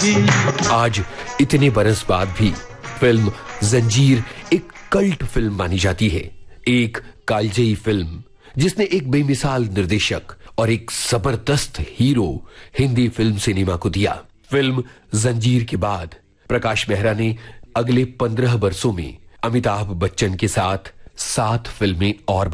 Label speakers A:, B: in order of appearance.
A: जाएगी।
B: आज इतने बरस बाद भी फिल्म जंजीर एक कल्ट फिल्म मानी जाती है। एक कालजयी फिल्म जिसने एक बेमिसाल निर्देशक और एक जबरदस्त हीरो हिंदी फिल्म सिनेमा को दिया। फिल्म जंजीर के बाद प्रकाश मेहरा ने अगले 15 वर्षों में अमिताभ बच्चन के साथ 7 फिल्में और